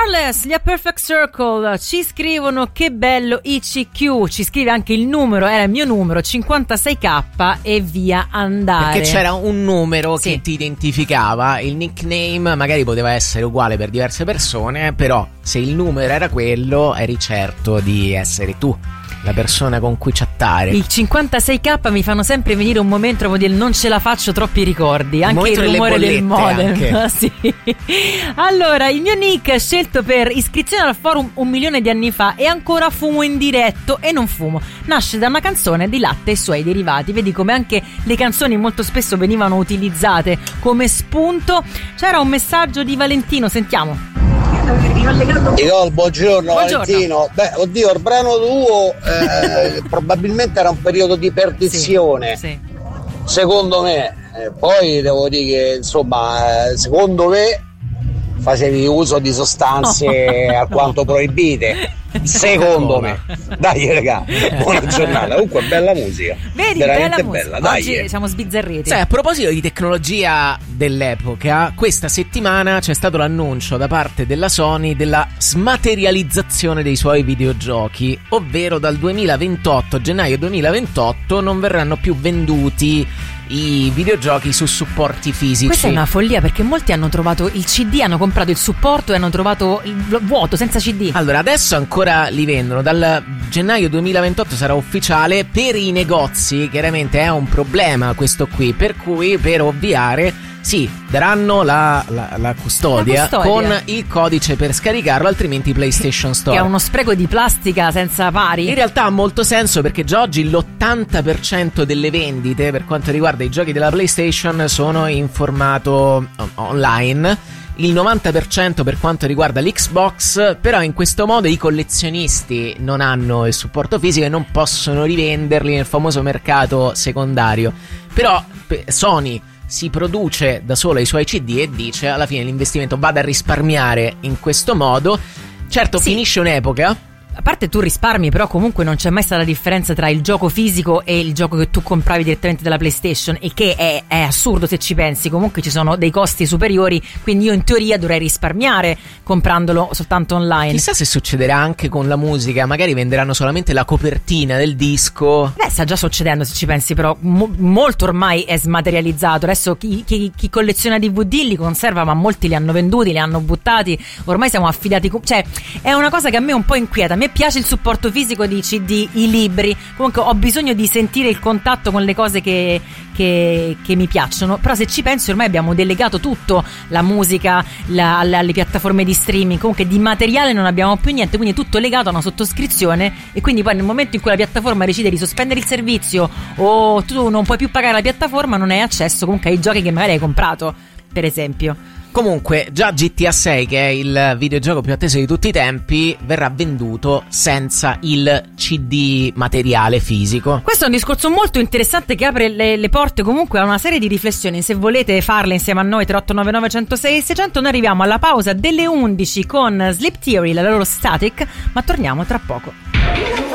Careless, gli A Perfect Circle ci scrivono: che bello ICQ, ci scrive anche il numero, era il mio numero 56k e via andare. Perché c'era un numero che ti identificava, il nickname magari poteva essere uguale per diverse persone, però se il numero era quello eri certo di essere tu la persona con cui chattare. Il 56k mi fanno sempre venire un momento proprio del non ce la faccio, troppi ricordi, anche il rumore del modem. Sì. Allora, il mio nick scelto per iscrizione al forum 1 milione di anni fa è ancora fumo in diretto, e non fumo, nasce da una canzone di latte e suoi derivati. Vedi come anche le canzoni molto spesso venivano utilizzate come spunto. C'era un messaggio di Valentino, sentiamo. Buongiorno Valentino. Beh, oddio, il brano tuo probabilmente era un periodo di perdizione, sì. Secondo me. Poi devo dire che insomma, secondo me facevi uso di sostanze alquanto proibite, secondo me. Dai raga, buona giornata. Comunque bella musica. Vedi, veramente bella, dai. Oggi siamo sbizzarriti. A proposito di tecnologia dell'epoca, questa settimana c'è stato l'annuncio da parte della Sony della smaterializzazione dei suoi videogiochi, ovvero dal 2028, gennaio 2028, non verranno più venduti i videogiochi su supporti fisici. Questa è una follia, perché molti hanno trovato il CD, hanno comprato il supporto e hanno trovato il vuoto, senza CD. Allora, adesso ancora li vendono, dal gennaio 2028 sarà ufficiale. Per i negozi chiaramente è un problema questo qui, per cui per ovviare daranno la custodia con il codice per scaricarlo, altrimenti PlayStation Store. Che è uno spreco di plastica senza pari. In realtà ha molto senso, perché già oggi l'80% delle vendite per quanto riguarda i giochi della PlayStation sono in formato online, il 90% per quanto riguarda l'Xbox, però in questo modo i collezionisti non hanno il supporto fisico e non possono rivenderli nel famoso mercato secondario. Però Sony si produce da sola i suoi CD e dice alla fine l'investimento vado a risparmiare in questo modo. Certo, finisce un'epoca. A parte tu risparmi, però comunque non c'è mai stata differenza tra il gioco fisico e il gioco che tu compravi direttamente dalla PlayStation, e che è assurdo se ci pensi. Comunque ci sono dei costi superiori, quindi io in teoria dovrei risparmiare comprandolo soltanto online. Chissà se succederà anche con la musica, magari venderanno solamente la copertina del disco. Sta già succedendo se ci pensi, però molto ormai è smaterializzato. Adesso chi colleziona DVD li conserva, ma molti li hanno venduti, li hanno buttati. Ormai siamo affidati, cioè è una cosa che a me un po' inquieta. A me piace il supporto fisico di CD, i libri, comunque ho bisogno di sentire il contatto con le cose che mi piacciono. Però se ci pensi ormai abbiamo delegato tutto, la musica, alle piattaforme di streaming, comunque di materiale non abbiamo più niente, quindi è tutto legato a una sottoscrizione, e quindi poi nel momento in cui la piattaforma decide di sospendere il servizio o tu non puoi più pagare la piattaforma, non hai accesso comunque ai giochi che magari hai comprato, per esempio. Comunque già GTA 6, che è il videogioco più atteso di tutti i tempi, verrà venduto senza il CD materiale fisico. Questo è un discorso molto interessante che apre le porte comunque a una serie di riflessioni. Se volete farle insieme a noi, 3899 106 600. Noi arriviamo alla pausa delle 11 con Sleep Theory, la loro Static, ma torniamo tra poco.